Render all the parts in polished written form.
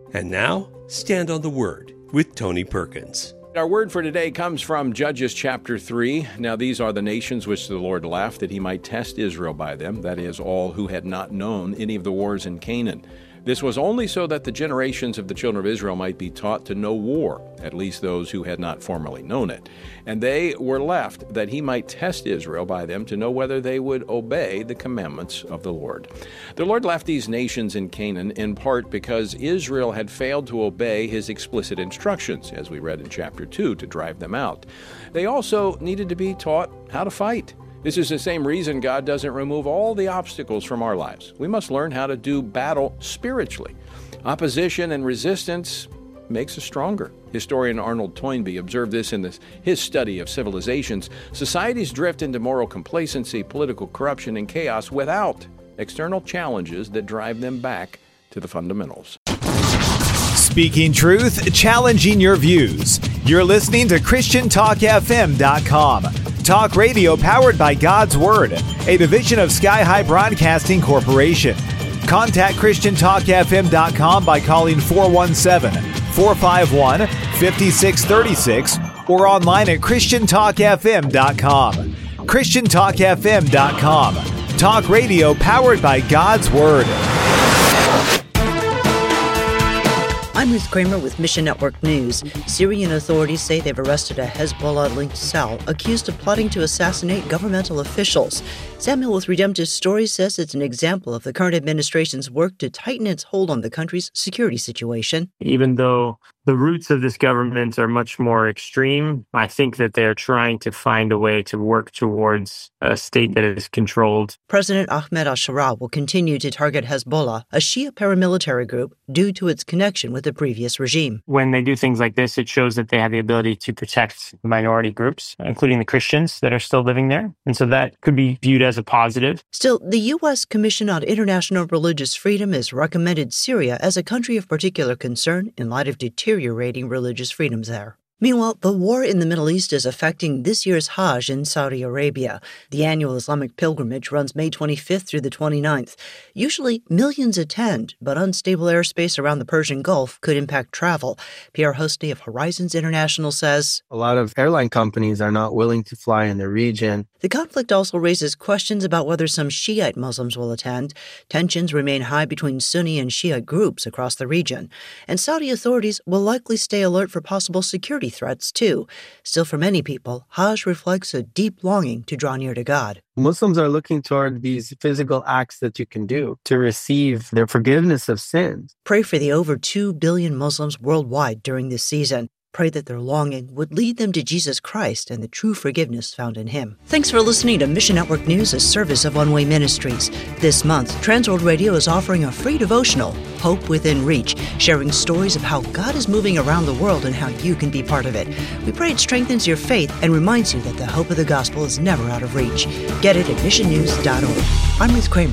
And now, Stand on the Word with Tony Perkins. Our word for today comes from Judges chapter 3. Now these are the nations which the Lord left, that he might test Israel by them, that is, all who had not known any of the wars in Canaan. This was only so that the generations of the children of Israel might be taught to know war, at least those who had not formerly known it. And they were left that he might test Israel by them to know whether they would obey the commandments of the Lord. The Lord left these nations in Canaan in part because Israel had failed to obey his explicit instructions, as we read in chapter 2, to drive them out. They also needed to be taught how to fight. This is the same reason God doesn't remove all the obstacles from our lives. We must learn how to do battle spiritually. Opposition and resistance makes us stronger. Historian Arnold Toynbee observed this in his study of civilizations. Societies drift into moral complacency, political corruption, and chaos without external challenges that drive them back to the fundamentals. Speaking truth, challenging your views. You're listening to ChristianTalkFM.com. Talk radio powered by God's Word, a division of Sky High Broadcasting Corporation. Contact ChristianTalkFM.com by calling 417-451-5636 or online at ChristianTalkFM.com. ChristianTalkFM.com. Talk radio powered by God's Word. I'm Ruth Kramer with Mission Network News. Syrian authorities say they've arrested a Hezbollah-linked cell accused of plotting to assassinate governmental officials. Samuel with Redemptive Stories says it's an example of the current administration's work to tighten its hold on the country's security situation. Even though the roots of this government are much more extreme, I think that they're trying to find a way to work towards a state that is controlled. President Ahmed al-Sharaa will continue to target Hezbollah, a Shia paramilitary group, due to its connection with the previous regime. When they do things like this, it shows that they have the ability to protect minority groups, including the Christians that are still living there. And so that could be viewed as a positive. Still, the U.S. Commission on International Religious Freedom has recommended Syria as a country of particular concern in light of deteriorating religious freedoms there. Meanwhile, the war in the Middle East is affecting this year's Hajj in Saudi Arabia. The annual Islamic pilgrimage runs May 25th through the 29th. Usually, millions attend, but unstable airspace around the Persian Gulf could impact travel. Pierre Hosty of Horizons International says, a lot of airline companies are not willing to fly in the region. The conflict also raises questions about whether some Shiite Muslims will attend. Tensions remain high between Sunni and Shiite groups across the region. And Saudi authorities will likely stay alert for possible security threats, too. Still, for many people, Hajj reflects a deep longing to draw near to God. Muslims are looking toward these physical acts that you can do to receive their forgiveness of sins. Pray for the over 2 billion Muslims worldwide during this season. Pray that their longing would lead them to Jesus Christ and the true forgiveness found in Him. Thanks for listening to Mission Network News, a service of One Way Ministries. This month, Transworld Radio is offering a free devotional, Hope Within Reach, sharing stories of how God is moving around the world and how you can be part of it. We pray it strengthens your faith and reminds you that the hope of the gospel is never out of reach. Get it at missionnews.org. I'm Ruth Kramer.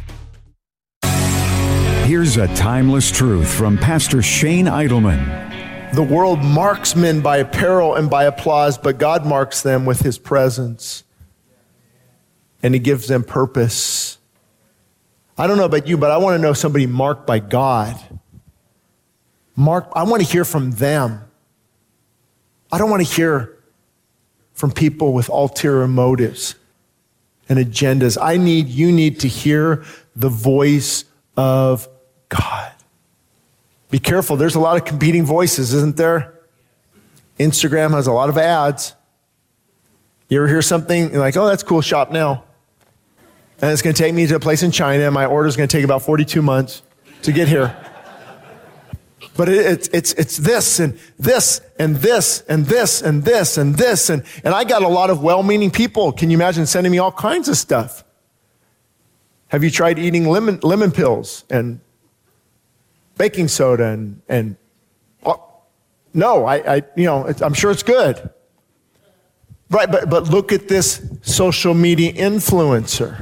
Here's a timeless truth from Pastor Shane Idleman. The world marks men by apparel and by applause, but God marks them with His presence. And He gives them purpose. I don't know about you, but I want to know somebody marked by God. I want to hear from them. I don't want to hear from people with ulterior motives and agendas. You need to hear the voice of God. Be careful. There's a lot of competing voices, isn't there? Instagram has a lot of ads. You ever hear something, you're like, oh, that's cool, shop now. And it's going to take me to a place in China, and my order's going to take about 42 months to get here. But it's this and this and this and this and this and this. And I got a lot of well-meaning people. Can you imagine sending me all kinds of stuff? Have you tried eating lemon pills and baking soda and no, I'm sure it's good. Right, but look at this social media influencer.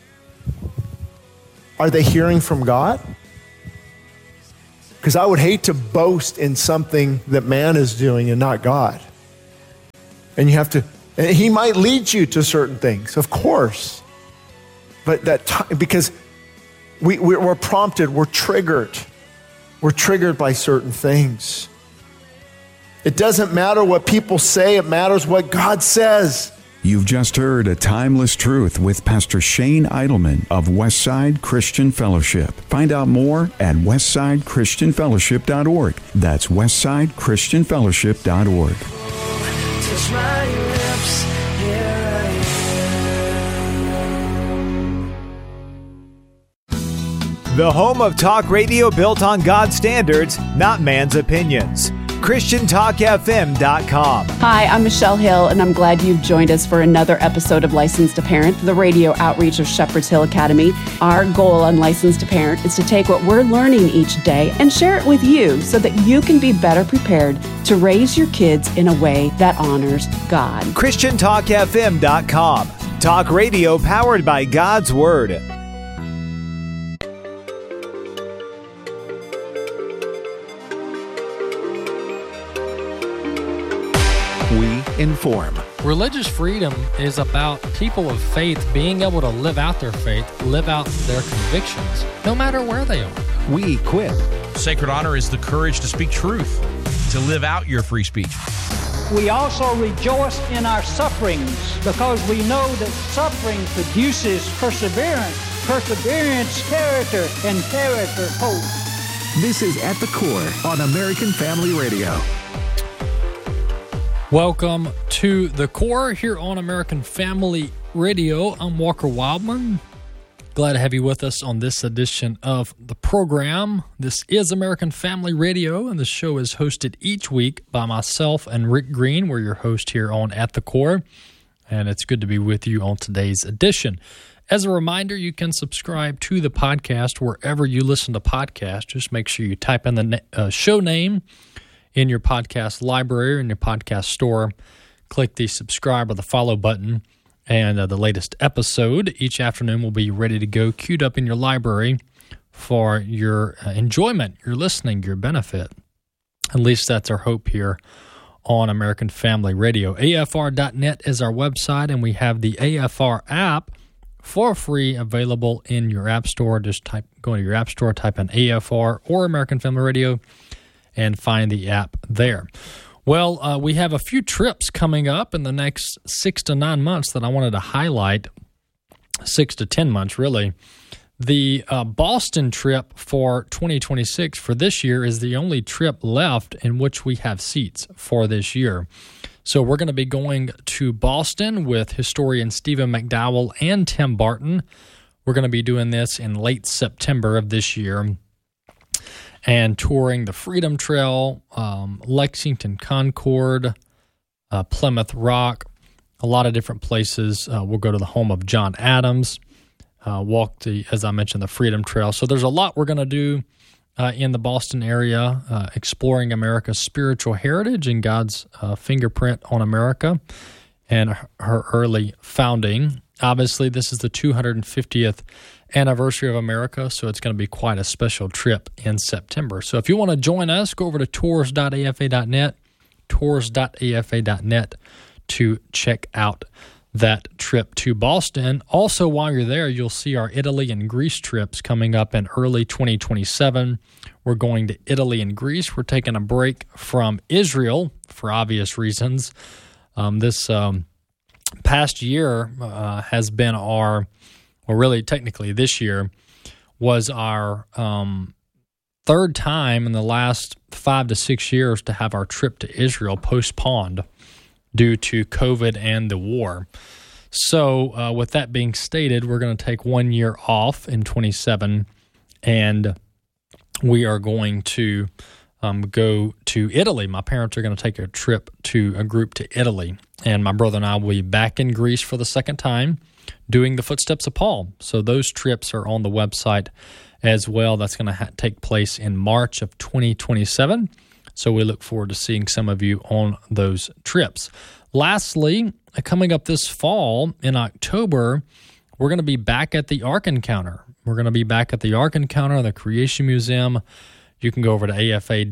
Are they hearing from God? Because I would hate to boast in something that man is doing and not God. And you have to, and He might lead you to certain things, of course. But because we're prompted, we're triggered. We're triggered by certain things. It doesn't matter what people say, it matters what God says. You've just heard A Timeless Truth with Pastor Shane Idleman of Westside Christian Fellowship. Find out more at westsidechristianfellowship.org. That's westsidechristianfellowship.org. Touch my lips, here I am. The home of talk radio built on God's standards, not man's opinions. ChristianTalkFM.com. Hi, I'm Michelle Hill, and I'm glad you've joined us for another episode of Licensed to Parent, the radio outreach of Shepherd's Hill Academy. Our goal on Licensed to Parent is to take what we're learning each day and share it with you so that you can be better prepared to raise your kids in a way that honors God. ChristianTalkFM.com. Talk radio powered by God's Word. We inform. Religious freedom is about people of faith being able to live out their faith, live out their convictions, no matter where they are. We equip. Sacred honor is the courage to speak truth, to live out your free speech. We also rejoice in our sufferings because we know that suffering produces perseverance, perseverance, character, and character, hope. This is At the Core on American Family Radio. Welcome to The Core here on American Family Radio. I'm Walker Wildman. Glad to have you with us on this edition of the program. This is American Family Radio, and the show is hosted each week by myself and Rick Green. We're your host here on At the Core, and it's good to be with you on today's edition. As a reminder, you can subscribe to the podcast wherever you listen to podcasts. Just make sure you type in the show name in your podcast library, in your podcast store. Click the subscribe or the follow button, and the latest episode each afternoon will be ready to go, queued up in your library for your enjoyment, your listening, your benefit. At least that's our hope here on American Family Radio. AFR.net is our website, and we have the AFR app for free available in your app store. Just go into your app store, type in AFR or American Family Radio, and find the app there. Well, we have a few trips coming up in the next 6 to 9 months that I wanted to highlight, 6 to 10 months really. The Boston trip for 2026 for this year is the only trip left in which we have seats for this year. So we're going to be going to Boston with historian Stephen McDowell and Tim Barton. We're going to be doing this in late September of this year, and touring the Freedom Trail, Lexington Concord, Plymouth Rock, a lot of different places. We'll go to the home of John Adams, walk as I mentioned, the Freedom Trail. So there's a lot we're going to do in the Boston area, exploring America's spiritual heritage and God's fingerprint on America and her early founding. Obviously, this is the 250th anniversary of America, so it's going to be quite a special trip in September. So if you want to join us, go over to tours.afa.net, tours.afa.net to check out that trip to Boston. Also, while you're there, you'll see our Italy and Greece trips coming up in early 2027. We're going to Italy and Greece. We're taking a break from Israel for obvious reasons. This past year has been really technically this year was our third time in the last 5 to 6 years to have our trip to Israel postponed due to COVID and the war. So with that being stated, we're going to take 1 year off in 27, and we are going to go to Italy. My parents are going to take a group to Italy, and my brother and I will be back in Greece for the second time doing the Footsteps of Paul. So those trips are on the website as well. That's going to take place in March of 2027. So we look forward to seeing some of you on those trips. Lastly, coming up this fall in October, we're going to be back at the Ark Encounter. We're going to be back at the Ark Encounter, the Creation Museum. You can go over to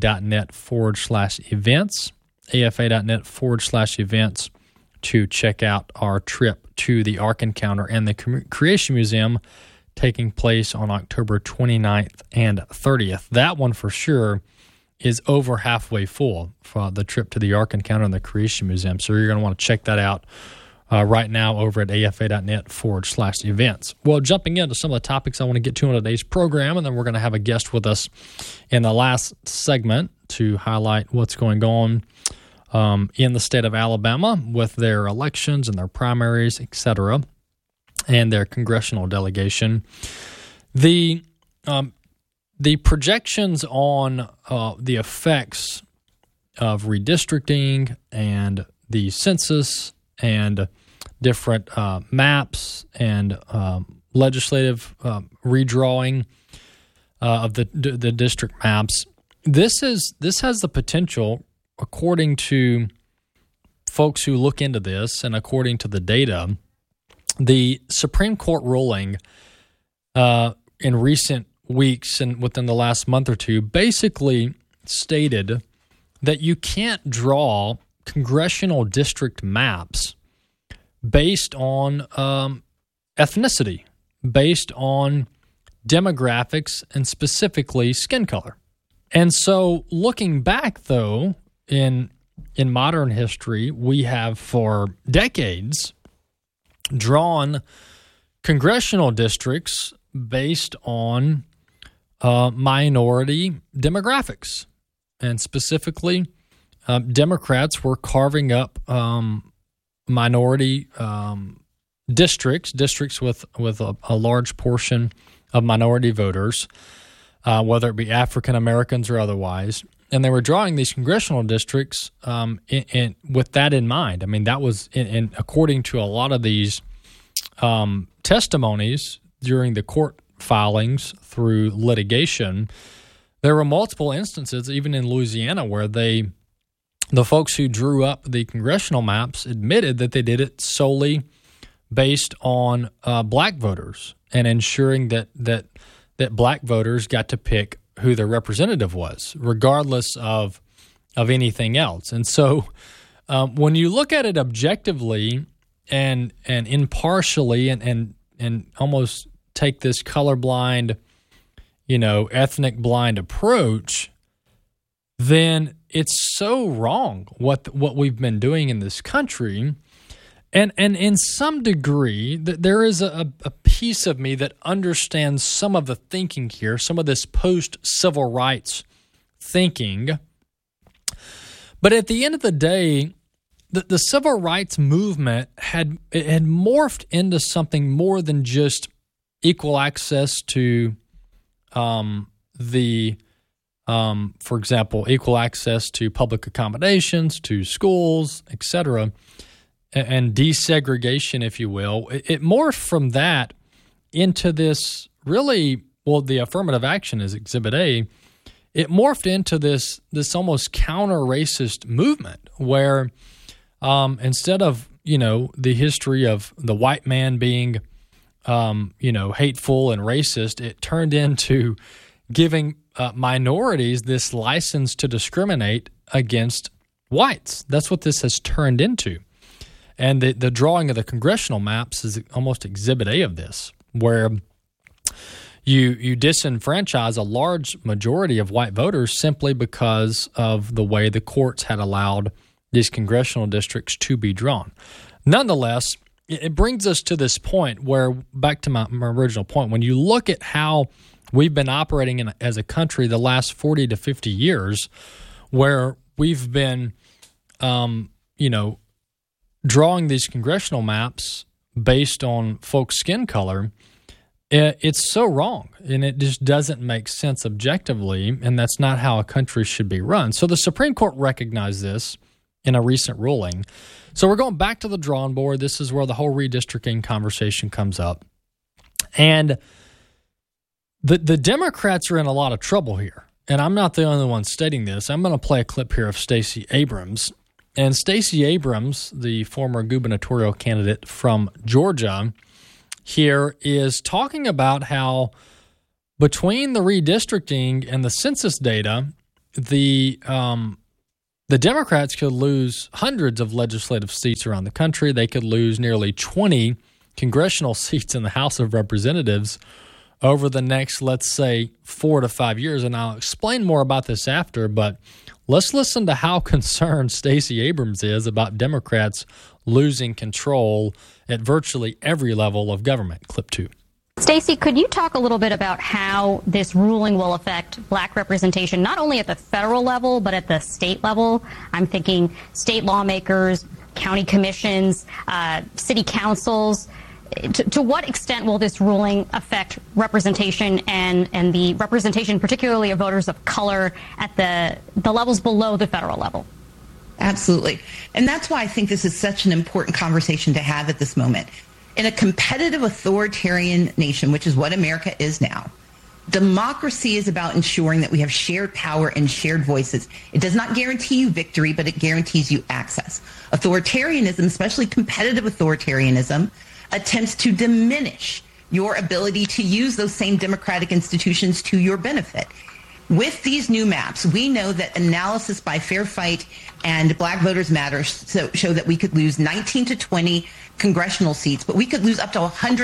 afa.net/events, afa.net/events to check out our trip to the Ark Encounter and the Creation Museum taking place on October 29th and 30th. That one for sure is over halfway full for the trip to the Ark Encounter and the Creation Museum. So you're going to want to check that out right now over at afa.net/events. Well, jumping into some of the topics I want to get to on today's program, and then we're going to have a guest with us in the last segment to highlight what's going on in the state of Alabama with their elections and their primaries, etc., and their congressional delegation. The projections on the effects of redistricting and the census and different maps and legislative redrawing of the district maps. This has the potential, according to folks who look into this and according to the data, the Supreme Court ruling in recent weeks and within the last month or two basically stated that you can't draw congressional district maps based on ethnicity, based on demographics, and specifically skin color. And so looking back, though, in modern history, we have for decades drawn congressional districts based on minority demographics. And specifically, Democrats were carving up minority districts with a large portion of minority voters, whether it be African Americans or otherwise. And they were drawing these congressional districts with that in mind. I mean, that was, according to a lot of these testimonies during the court filings through litigation, there were multiple instances, even in Louisiana, where the folks who drew up the congressional maps admitted that they did it solely based on black voters and ensuring that black voters got to pick who their representative was, regardless of anything else. And so when you look at it objectively and impartially and almost take this colorblind, ethnic blind approach, then it's so wrong what we've been doing in this country. And in some degree, there is a piece of me that understands some of the thinking here, some of this post-civil rights thinking. But at the end of the day, the civil rights movement had morphed into something more than just equal access to for example, equal access to public accommodations, to schools, etc., and desegregation, if you will. It morphed from that into this really, the affirmative action is Exhibit A. It morphed into this almost counter-racist movement where instead of, the history of the white man being, hateful and racist, it turned into giving minorities this license to discriminate against whites. That's what this has turned into. And the drawing of the congressional maps is almost Exhibit A of this, where you disenfranchise a large majority of white voters simply because of the way the courts had allowed these congressional districts to be drawn. Nonetheless, it brings us to this point where, back to my original point, when you look at how we've been operating as a country the last 40 to 50 years, where we've been, drawing these congressional maps based on folks' skin color, it's so wrong, and it just doesn't make sense objectively, and that's not how a country should be run. So the Supreme Court recognized this in a recent ruling. So we're going back to the drawing board. This is where the whole redistricting conversation comes up. And the Democrats are in a lot of trouble here, and I'm not the only one stating this. I'm going to play a clip here of Stacey Abrams. And Stacey Abrams, the former gubernatorial candidate from Georgia, here is talking about how between the redistricting and the census data, the Democrats could lose hundreds of legislative seats around the country. They could lose nearly 20 congressional seats in the House of Representatives over the next, let's say, 4 to 5 years. And I'll explain more about this after, but let's listen to how concerned Stacey Abrams is about Democrats losing control at virtually every level of government. Clip 2. Stacey, could you talk a little bit about how this ruling will affect black representation, not only at the federal level, but at the state level? I'm thinking state lawmakers, county commissions, city councils. To what extent will this ruling affect representation and the representation, particularly of voters of color, at the levels below the federal level? Absolutely. And that's why I think this is such an important conversation to have at this moment. In a competitive authoritarian nation, which is what America is now, democracy is about ensuring that we have shared power and shared voices. It does not guarantee you victory, but it guarantees you access. Authoritarianism, especially competitive authoritarianism, attempts to diminish your ability to use those same democratic institutions to your benefit. With these new maps, we know that analysis by Fair Fight and Black Voters Matter show that we could lose 19 to 20 congressional seats, but we could lose up to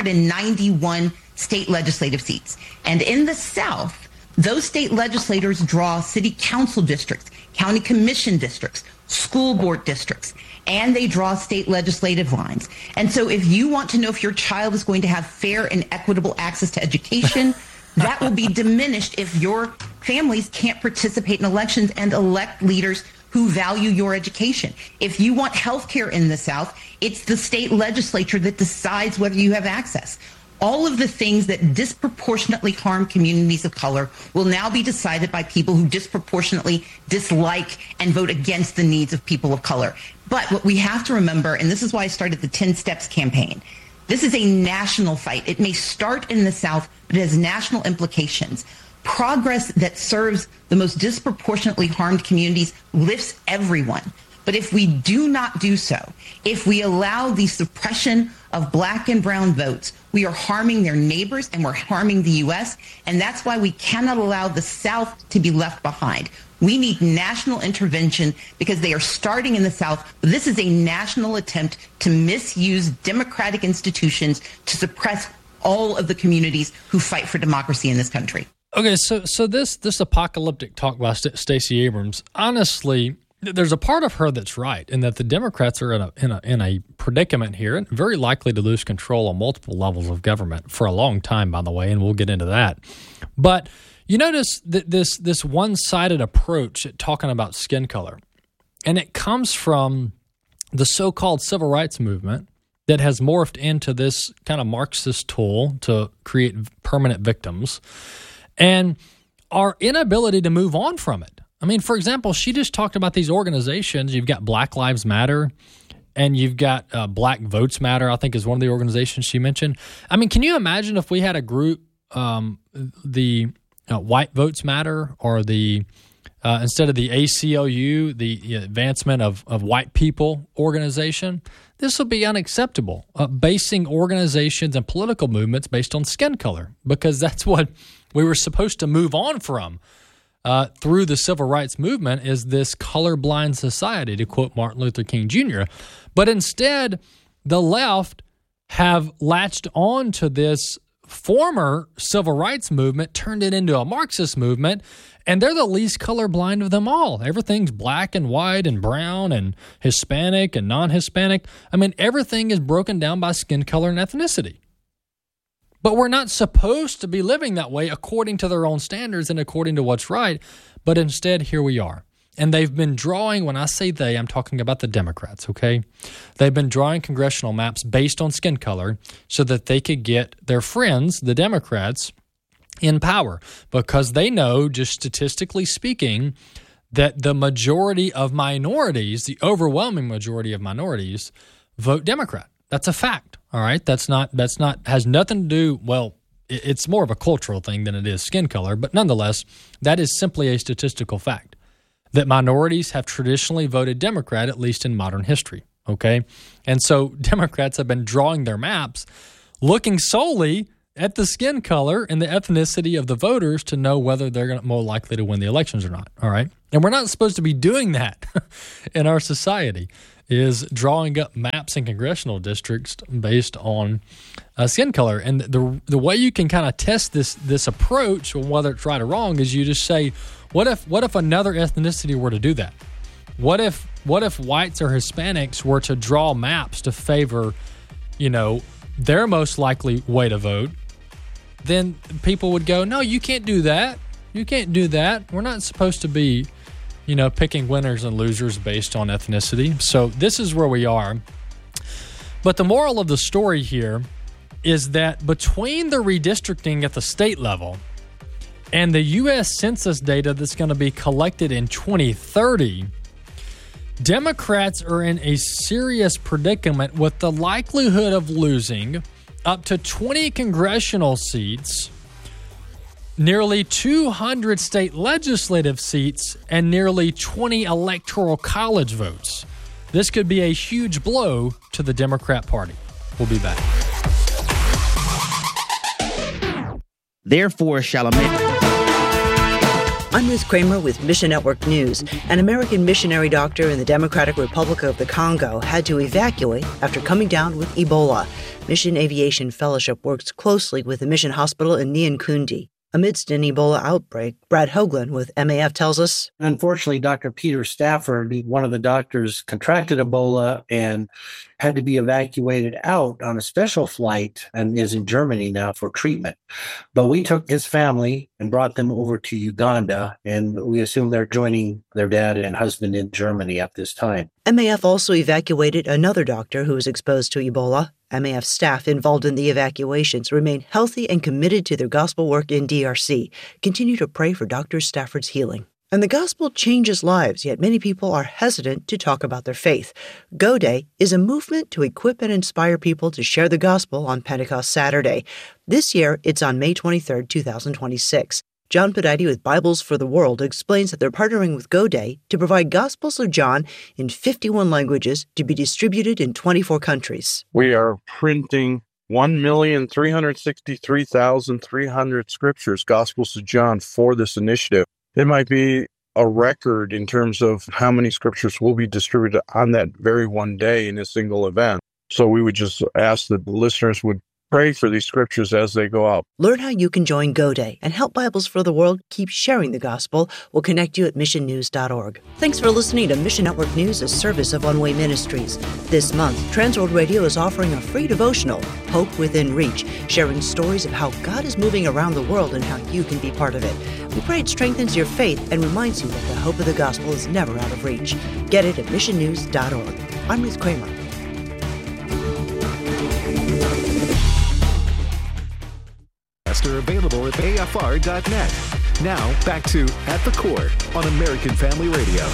191 state legislative seats. And in the South, those state legislators draw city council districts, county commission districts, school board districts, and they draw state legislative lines. And so if you want to know if your child is going to have fair and equitable access to education, that will be diminished if your families can't participate in elections and elect leaders who value your education. If you want health care in the South, it's the state legislature that decides whether you have access. All of the things that disproportionately harm communities of color will now be decided by people who disproportionately dislike and vote against the needs of people of color. But what we have to remember, and this is why I started the 10 Steps campaign, this is a national fight. It may start in the South, but it has national implications. Progress that serves the most disproportionately harmed communities lifts everyone. But if we do not do so, if we allow the suppression of black and brown votes, we are harming their neighbors and we're harming the U.S. And that's why we cannot allow the South to be left behind. We need national intervention because they are starting in the South. But this is a national attempt to misuse democratic institutions to suppress all of the communities who fight for democracy in this country. Okay, so this apocalyptic talk by Stacey Abrams, honestly, there's a part of her that's right in that the Democrats are in a predicament here and very likely to lose control on multiple levels of government for a long time, by the way, and we'll get into that. But you notice that this one-sided approach at talking about skin color, and it comes from the so-called civil rights movement that has morphed into this kind of Marxist tool to create permanent victims, and our inability to move on from it. I mean, for example, she just talked about these organizations. You've got Black Lives Matter, and you've got Black Votes Matter, I think is one of the organizations she mentioned. I mean, can you imagine if we had a group, the White Votes Matter, or the instead of the ACLU, the Advancement of White People organization? This would be unacceptable, basing organizations and political movements based on skin color, because that's what we were supposed to move on from through the civil rights movement, is this colorblind society, to quote Martin Luther King Jr. But instead, the left have latched on to this former civil rights movement, turned it into a Marxist movement, and they're the least colorblind of them all. Everything's black and white and brown and Hispanic and non-Hispanic. I mean, everything is broken down by skin color and ethnicity. But we're not supposed to be living that way according to their own standards and according to what's right. But instead, here we are. And they've been drawing, when I say they, I'm talking about the Democrats, okay? They've been drawing congressional maps based on skin color so that they could get their friends, the Democrats, in power, because they know, just statistically speaking, that the majority of minorities, the overwhelming majority of minorities, vote Democrat. That's a fact, all right? That's not has nothing to do, well, it's more of a cultural thing than it is skin color, but nonetheless, that is simply a statistical fact, that minorities have traditionally voted Democrat, at least in modern history, okay? And so Democrats have been drawing their maps looking solely at the skin color and the ethnicity of the voters to know whether they're more likely to win the elections or not, all right? And we're not supposed to be doing that in our society. is drawing up maps in congressional districts based on skin color. And the way you can kind of test this approach, whether it's right or wrong, is you just say, what if another ethnicity were to do that? What if whites or Hispanics were to draw maps to favor, their most likely way to vote? Then people would go, no, you can't do that. You can't do that. We're not supposed to be, picking winners and losers based on ethnicity. So this is where we are. But the moral of the story here is that between the redistricting at the state level and the U.S. Census data that's going to be collected in 2030, Democrats are in a serious predicament with the likelihood of losing up to 20 congressional seats, nearly 200 state legislative seats, and nearly 20 electoral college votes. This could be a huge blow to the Democrat Party. We'll be back. Therefore shall a man... I'm Ruth Kramer with Mission Network News. An American missionary doctor in the Democratic Republic of the Congo had to evacuate after coming down with Ebola. Mission Aviation Fellowship works closely with the mission hospital in Nyankundi. Amidst an Ebola outbreak, Brad Hoagland with MAF tells us, unfortunately, Dr. Peter Stafford, one of the doctors, contracted Ebola and had to be evacuated out on a special flight and is in Germany now for treatment. But we took his family and brought them over to Uganda, and we assume they're joining their dad and husband in Germany at this time. MAF also evacuated another doctor who was exposed to Ebola. MAF staff involved in the evacuations remain healthy and committed to their gospel work in DRC. Continue to pray for Dr. Stafford's healing. And the gospel changes lives, yet many people are hesitant to talk about their faith. Go Day is a movement to equip and inspire people to share the gospel on Pentecost Saturday. This year, it's on May 23, 2026. John Podide with Bibles for the World explains that they're partnering with Go Day to provide Gospels of John in 51 languages to be distributed in 24 countries. We are printing 1,363,300 scriptures, Gospels of John, for this initiative. It might be a record in terms of how many scriptures will be distributed on that very one day in a single event. So we would just ask that the listeners would pray for these scriptures as they go out. Learn how you can join Go Day and help Bibles for the World keep sharing the gospel. We'll connect you at missionnews.org. Thanks for listening to Mission Network News, a service of One Way Ministries. This month, Transworld Radio is offering a free devotional, Hope Within Reach, sharing stories of how God is moving around the world and how you can be part of it. We pray it strengthens your faith and reminds you that the hope of the gospel is never out of reach. Get it at missionnews.org. I'm Ruth Kramer. Available at afr.net. Now, back to At the Core on American Family Radio.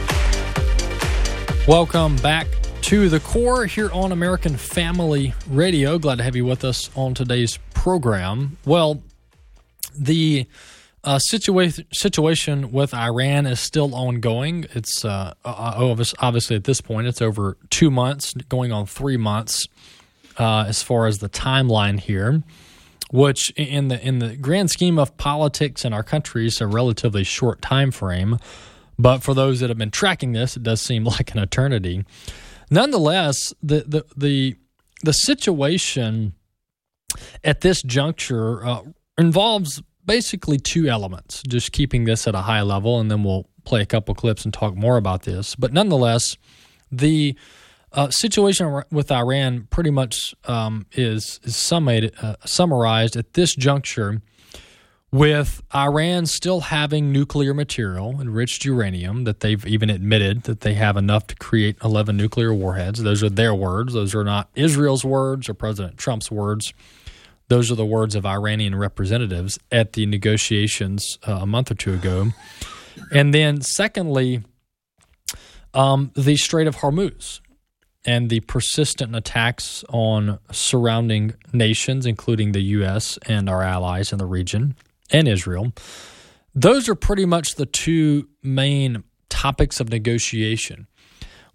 Welcome back to The Core here on American Family Radio. Glad to have you with us on today's program. Well, the situation with Iran is still ongoing. It's obviously at this point, it's over 2 months, going on 3 months as far as the timeline here, which in the grand scheme of politics in our country is a relatively short time frame. But for those that have been tracking this, it does seem like an eternity. Nonetheless, the situation at this juncture involves basically two elements, just keeping this at a high level, and then we'll play a couple clips and talk more about this. But nonetheless, the situation with Iran pretty much is summarized at this juncture with Iran still having nuclear material, enriched uranium, that they've even admitted that they have enough to create 11 nuclear warheads. Those are their words. Those are not Israel's words or President Trump's words. Those are the words of Iranian representatives at the negotiations a month or two ago. And then secondly, the Strait of Hormuz and the persistent attacks on surrounding nations, including the U.S. and our allies in the region, and Israel. Those are pretty much the two main topics of negotiation.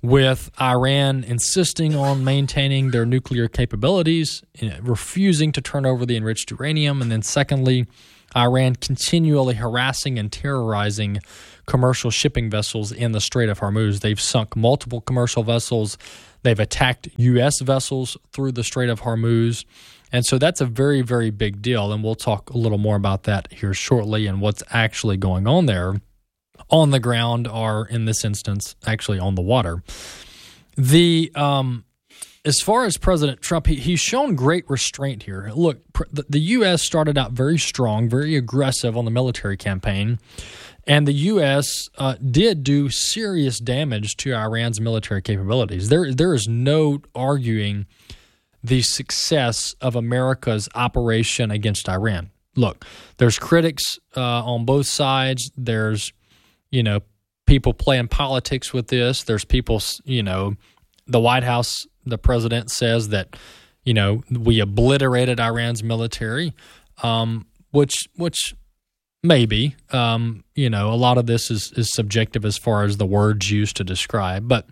with Iran insisting on maintaining their nuclear capabilities, refusing to turn over the enriched uranium, and then secondly, Iran continually harassing and terrorizing commercial shipping vessels in the Strait of Hormuz. They've sunk multiple commercial vessels. They've attacked U.S. vessels through the Strait of Hormuz. And so that's a very, very big deal, and we'll talk a little more about that here shortly and what's actually going on there on the ground, or in this instance, actually on the water. As far as President Trump, he's shown great restraint here. Look, the U.S. started out very strong, very aggressive on the military campaign, and the U.S. Did do serious damage to Iran's military capabilities. There is no arguing the success of America's operation against Iran. Look, there's critics on both sides. There's, people playing politics with this. There's people, the White House, the president says that, we obliterated Iran's military, which maybe, a lot of this is subjective as far as the words used to describe. But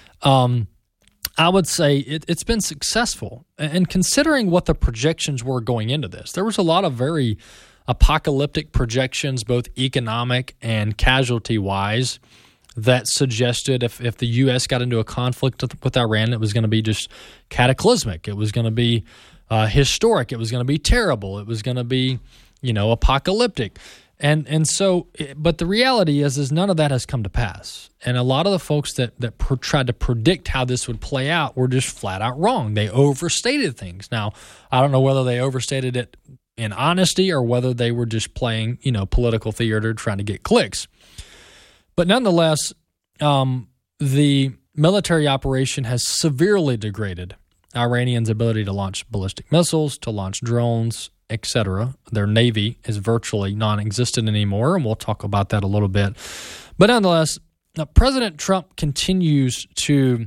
I would say it's been successful. And considering what the projections were going into this, there was a lot of very apocalyptic projections, both economic and casualty-wise, that suggested if the U.S. got into a conflict with Iran, it was going to be just cataclysmic. It was going to be historic. It was going to be terrible. It was going to be, apocalyptic. And so, but the reality is none of that has come to pass. And a lot of the folks that tried to predict how this would play out were just flat out wrong. They overstated things. Now, I don't know whether they overstated it in honesty or whether they were just playing, political theater trying to get clicks. But nonetheless, the military operation has severely degraded Iranians' ability to launch ballistic missiles, to launch drones, etc. Their Navy is virtually non-existent anymore, and we'll talk about that a little bit. But nonetheless, President Trump continues to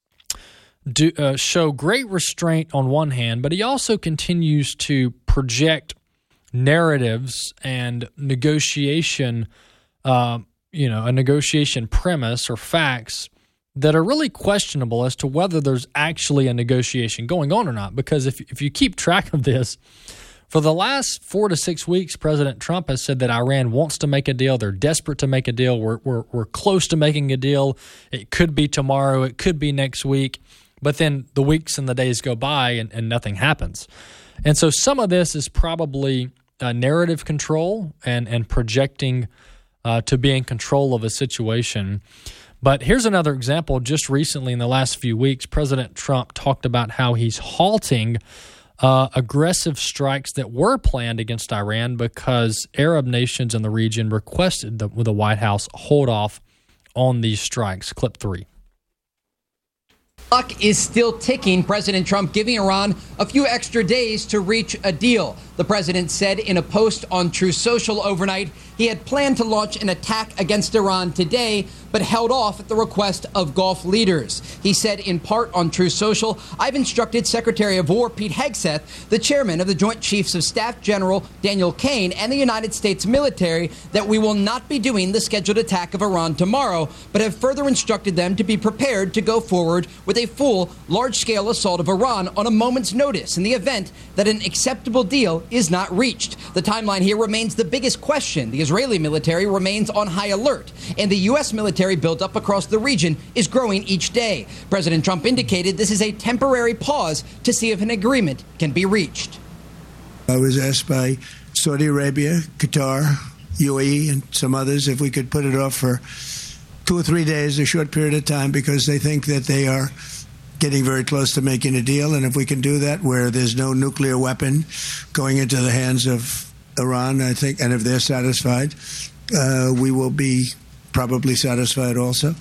show great restraint on one hand, but he also continues to project narratives and negotiation, a negotiation premise or facts that are really questionable as to whether there's actually a negotiation going on or not. Because if you keep track of this, for the last 4 to 6 weeks, President Trump has said that Iran wants to make a deal. They're desperate to make a deal. We're close to making a deal. It could be tomorrow. It could be next week. But then the weeks and the days go by and nothing happens. And so some of this is probably narrative control and projecting to be in control of a situation. But here's another example. Just recently in the last few weeks, President Trump talked about how he's halting aggressive strikes that were planned against Iran because Arab nations in the region requested the White House hold off on these strikes. Clip 3. Clock is still ticking. President Trump giving Iran a few extra days to reach a deal. The president said in a post on Truth Social overnight he had planned to launch an attack against Iran today, but held off at the request of Gulf leaders. He said in part on Truth Social, I've instructed Secretary of War Pete Hegseth, the chairman of the Joint Chiefs of Staff General Daniel Kaine, and the United States military that we will not be doing the scheduled attack of Iran tomorrow, but have further instructed them to be prepared to go forward with a full, large-scale assault of Iran on a moment's notice in the event that an acceptable deal is not reached. The timeline here remains the biggest question. The Israeli military remains on high alert, and the U.S. military buildup across the region is growing each day. President Trump indicated this is a temporary pause to see if an agreement can be reached. I was asked by Saudi Arabia, Qatar, UAE, and some others if we could put it off for 2 or 3 days, a short period of time, because they think that they are getting very close to making a deal. And if we can do that where there's no nuclear weapon going into the hands of Iran, I think, and if they're satisfied, we will be probably satisfied also.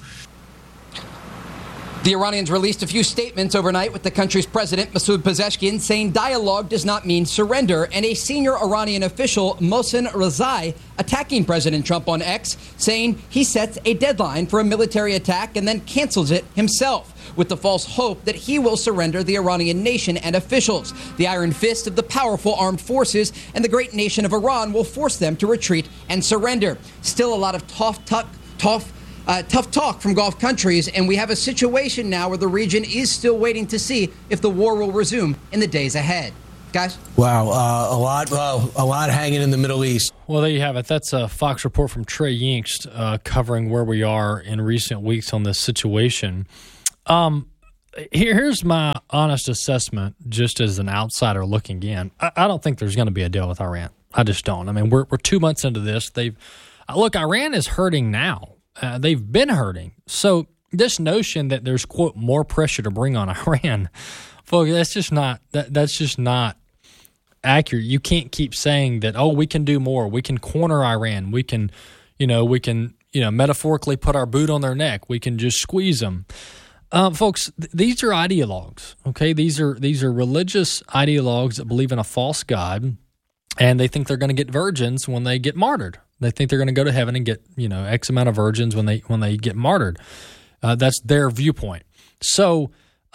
The Iranians released a few statements overnight with the country's president, Masoud Pezeshkian, saying dialogue does not mean surrender, and a senior Iranian official, Mohsen Rezai, attacking President Trump on X, saying he sets a deadline for a military attack and then cancels it himself, with the false hope that he will surrender the Iranian nation and officials. The iron fist of the powerful armed forces and the great nation of Iran will force them to retreat and surrender. Still a lot of tough tough talk from Gulf countries, and we have a situation now where the region is still waiting to see if the war will resume in the days ahead. Guys? Wow, a lot hanging in the Middle East. Well, there you have it. That's a Fox report from Trey Yingst covering where we are in recent weeks on this situation. Here's my honest assessment, just as an outsider looking in. I don't think there's going to be a deal with Iran. I just don't. I mean, we're 2 months into this. Look, Iran is hurting now. They've been hurting. So this notion that there's, quote, more pressure to bring on Iran, folks, that's just not accurate. You can't keep saying that, we can do more. We can corner Iran. We can metaphorically put our boot on their neck. We can just squeeze them. Folks, these are ideologues, okay? These are religious ideologues that believe in a false God, and they think they're going to get virgins when they get martyred. They think they're going to go to heaven and get, X amount of virgins when they get martyred. That's their viewpoint. So,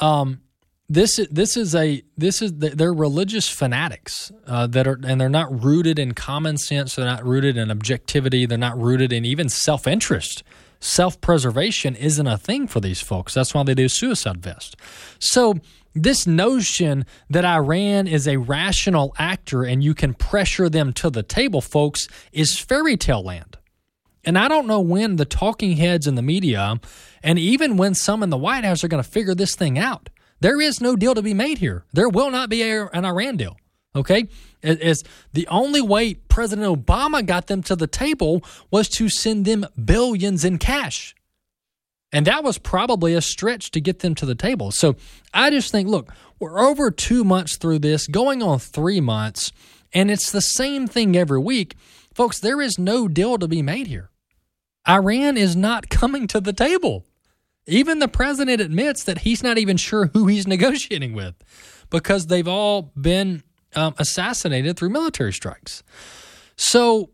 they're religious fanatics they're not rooted in common sense. They're not rooted in objectivity. They're not rooted in even self-interest. Self-preservation isn't a thing for these folks. That's why they do suicide vest. So this notion that Iran is a rational actor and you can pressure them to the table, folks, is fairy tale land. And I don't know when the talking heads in the media and even when some in the White House are going to figure this thing out. There is no deal to be made here. There will not be an Iran deal. Okay? As the only way President Obama got them to the table was to send them billions in cash. And that was probably a stretch to get them to the table. So I just think, look, we're over 2 months through this, going on 3 months, and it's the same thing every week. Folks, there is no deal to be made here. Iran is not coming to the table. Even the president admits that he's not even sure who he's negotiating with because they've all been assassinated through military strikes. So,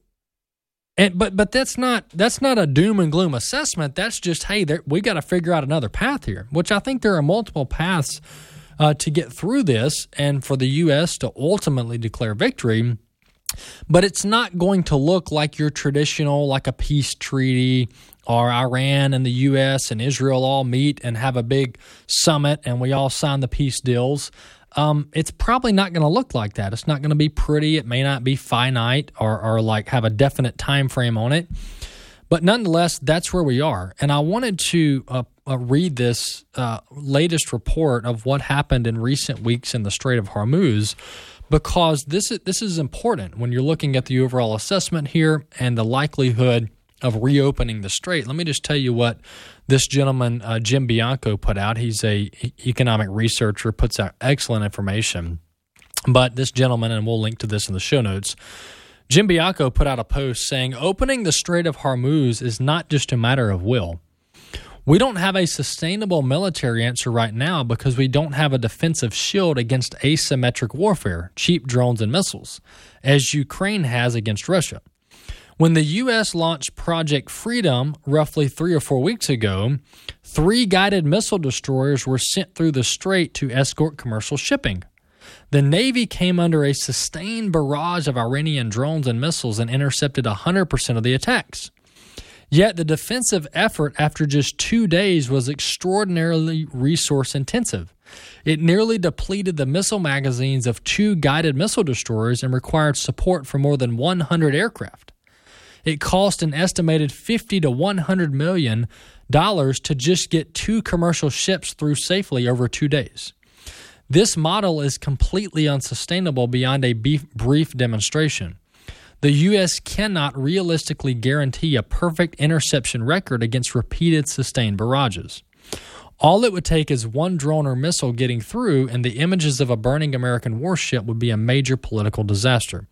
but that's not a doom and gloom assessment. That's just, hey, we got to figure out another path here, which I think there are multiple paths to get through this and for the U.S. to ultimately declare victory. But it's not going to look like your traditional, like a peace treaty, or Iran and the U.S. and Israel all meet and have a big summit and we all sign the peace deals. It's probably not going to look like that. It's not going to be pretty. It may not be finite or like have a definite time frame on it. But nonetheless, that's where we are. And I wanted to read this latest report of what happened in recent weeks in the Strait of Hormuz, because this is important when you're looking at the overall assessment here and the likelihood of reopening the strait. Let me just tell you what this gentleman, Jim Bianco, put out. He's a economic researcher, puts out excellent information. But this gentleman, and we'll link to this in the show notes, Jim Bianco put out a post saying, opening the Strait of Hormuz is not just a matter of will. We don't have a sustainable military answer right now because we don't have a defensive shield against asymmetric warfare, cheap drones and missiles, as Ukraine has against Russia. When the U.S. launched Project Freedom roughly 3 or 4 weeks ago, 3 guided missile destroyers were sent through the strait to escort commercial shipping. The Navy came under a sustained barrage of Iranian drones and missiles and intercepted 100% of the attacks. Yet the defensive effort after just 2 days was extraordinarily resource-intensive. It nearly depleted the missile magazines of 2 guided missile destroyers and required support for more than 100 aircraft. It cost an estimated $50 to $100 million to just get 2 commercial ships through safely over 2 days. This model is completely unsustainable beyond a brief demonstration. The U.S. cannot realistically guarantee a perfect interception record against repeated sustained barrages. All it would take is 1 drone or missile getting through, and the images of a burning American warship would be a major political disaster.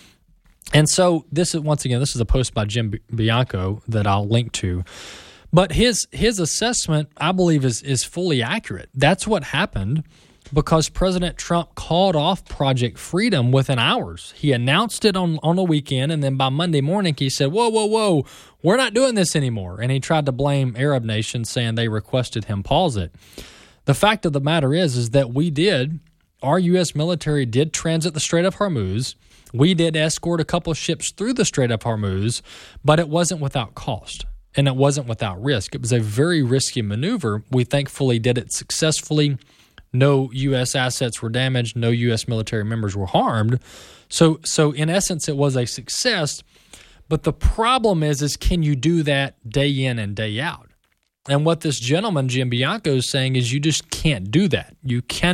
And so this is a post by Jim Bianco that I'll link to. But his assessment, I believe, is fully accurate. That's what happened because President Trump called off Project Freedom within hours. He announced it on the weekend, and then by Monday morning he said, whoa, we're not doing this anymore. And he tried to blame Arab nations, saying they requested him pause it. The fact of the matter is that our U.S. military did transit the Strait of Hormuz. We did escort a couple of ships through the Strait of Hormuz, but it wasn't without cost. And it wasn't without risk. It was a very risky maneuver. We thankfully did it successfully. No U.S. assets were damaged. No U.S. military members were harmed. So in essence, it was a success. But the problem is can you do that day in and day out? And what this gentleman, Jim Bianco, is saying is you just can't do that. You can